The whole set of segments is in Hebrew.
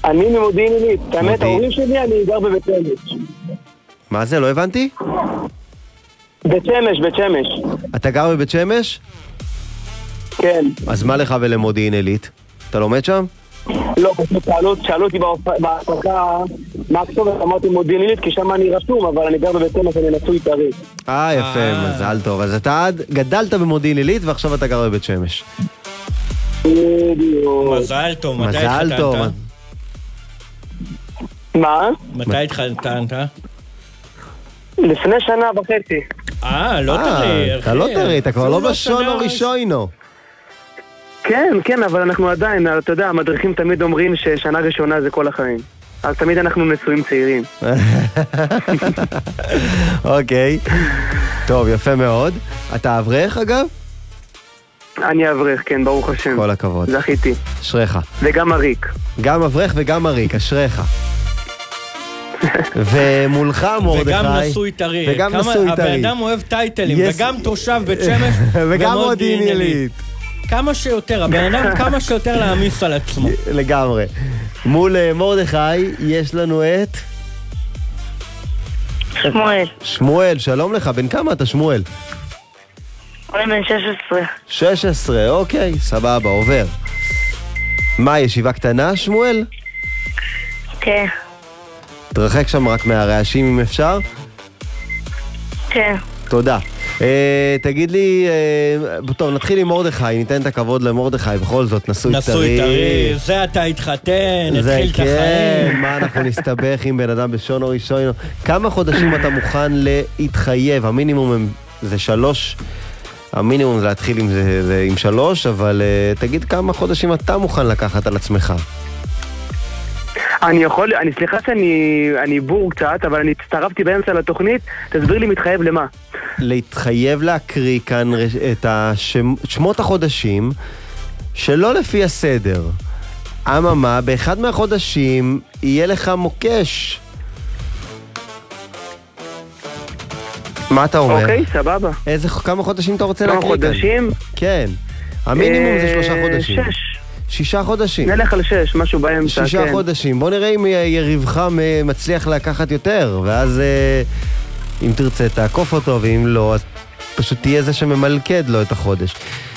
אני ממודיעין עילית. האמת, ההורים שלי, אני גר בבית שמש. מה זה? לא הבנתי? בית שמש. אתה גר בבית שמש? כן. אז מה לך ולמודיעין עילית? אתה לומד שם? לא, פשוט שאלו אותי בהפקה מה הכתובת, אמרתי מודיעין עילית, כי שם אני רשום, אבל אני גר בבית שמש, אני נשוי טרי. יפה, מזל טוב. אז אתה גדלת במודיעין עילית ועכשיו אתה גר בבית שמש. מזל טוב, מתי מזל טוב. התחתנת? מה? מתי התחתנת? לפני שנה וחצי. לא טרי. אתה לא טרי, אתה כבר לא בשון או ראשונו. כן, אבל אנחנו עדיין, אתה יודע, המדריכים תמיד אומרים ששנה ראשונה זה כל החיים. אז תמיד אנחנו נשואים צעירים. אוקיי. טוב, יפה מאוד. אתה אברך אגב? אני אברך, כן, ברוך השם. כל הכבוד. זכיתי. אשריך. וגם אריק. גם אברך וגם אריק, אשריך. ומולך מורדכי. וגם נשוי טרי. וגם נשוי טרי. הבן אדם אוהב טייטלים, וגם תושב בית שמש, וגם מודיעין עילית. כמה שיותר, הבן אדם כמה שיותר להעמיס על עצמו. לגמרי. מול מורדכי יש לנו את... שמואל, שלום לך. בן כמה אתה שמואל? אני בן 16. 16, אוקיי, סבבה, עובר. מה, ישיבה קטנה, שמואל? כן. תרחק שם רק מהרעשים אם אפשר? כן. תודה. תגיד לי, טוב, נתחיל עם מורדכי, ניתן את הכבוד למורדכי, בכל זאת, נשוי טרי. זה אתה התחתן, התחיל את כן, החיים. מה אנחנו נסתבך עם בן אדם בשון או ראשון? כמה חודשים אתה מוכן להתחייב? המינימום זה 3, המינימום זה להתחיל עם 3, אבל תגיד כמה חודשים אתה מוכן לקחת על עצמך. סליחה שאני בור קצת, אבל אני הצטרפתי באמצע לתוכנית, תסביר לי מתחייב למה. להתחייב להקריא כאן את שמות החודשים שלא לפי הסדר. אממה, באחד מהחודשים יהיה לך מוקש. מה אתה אומר? אוקיי, סבבה. כמה חודשים אתה רוצה להקריא כאן? כמה חודשים? כן. המינימום זה 3 חודשים. 6 חודשים. נלך על 6, משהו באמצע, 6 חודשים. בוא נראה אם יריבך מצליח לקחת יותר, ואז אם תרצה תעקוף אותו, ואם לא, אז פשוט תהיה זה שממלכד לו את החודש.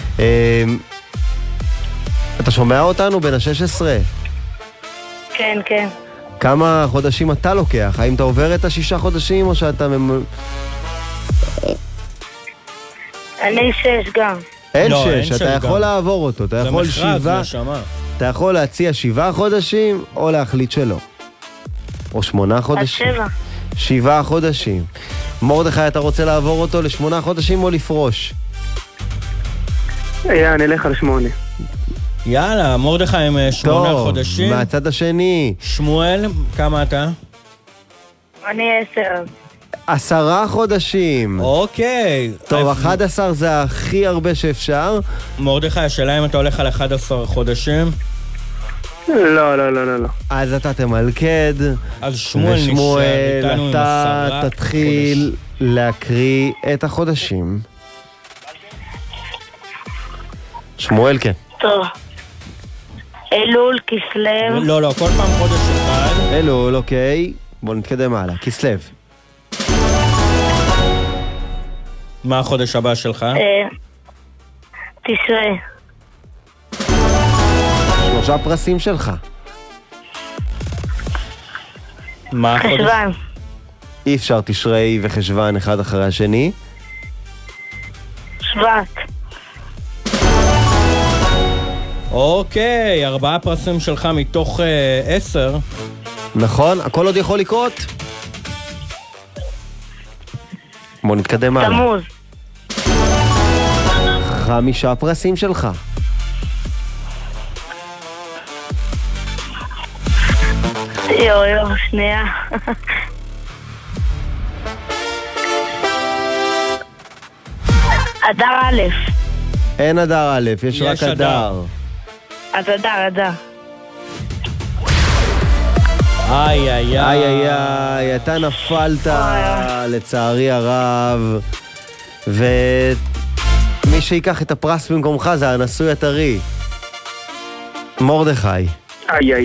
אתה שומע אותנו בין ה-16? כן, כן. כמה חודשים אתה לוקח? האם אתה עובר את 6 חודשים, או שאתה... אני 6 גם. אין 6, אתה יכול לעבור אותו, אתה יכול 7, אתה יכול להציע 7 חודשים, או להחליט שלא. או 8 חודשים. 7 חודשים. מורדכי, אתה רוצה לעבור אותו ל8 חודשים או לפרוש? נלך על 8. יאללה, מורדכי עם 8 חודשים. טוב, מהצד השני. שמואל, כמה אתה? אני 10. 10 חודשים. אוקיי. טוב, 11 זה הכי הרבה שאפשר. מורדכי, השאלה אם אתה הולך על 11 חודשים? לא. אז אתה תמלכד. אז שמואל נשאר איתנו עם 10 אתה תתחיל להקריא את החודשים. שמואל, כן. טוב. אלול, כסלו. לא, כל פעם חודש אחד. אלול, אוקיי. בוא נתקדם הלאה. כסלו. מה החודש הבא שלך? תשרי. 3 פרסים שלך. מה החודש? חשוון. אי אפשר תשרי וחשוון אחד אחרי השני. שבט. אוקיי, 4 פרסים שלך מתוך 10. נכון, הכל עוד יכול לקרות. בוא נתקדם הלאה. תמוז. 5 פרסים שלך. יו, שנייה. אדר א'. אין אדר א', יש רק אדר. אז אדר. איי, אתה נפלת, לצערי הרב, ומי שיקח את הפרס במקומך זה הנשוי הטרי, מורדכי.